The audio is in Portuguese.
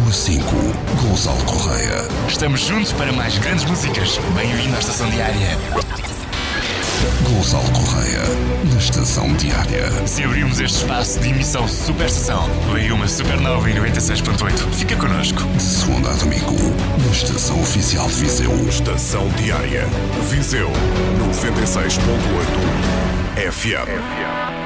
Número 5, Gonçalo Correia. Estamos juntos para mais grandes músicas. Bem-vindo à Estação Diária. Gonçalo Correia, na Estação Diária. Se abrimos este espaço de emissão Super Estação, veio uma supernova em 96.8. Fica connosco. De segunda a domingo, na Estação Oficial de Viseu. Estação Diária. Viseu 96.8 FM.